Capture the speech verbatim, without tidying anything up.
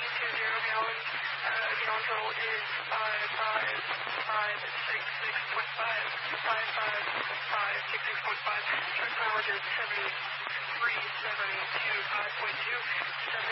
two zero gallons. Uh, gallon total is five five five six six point five. five five five six six point five. Truck mileage is seventy-three seven two five point two.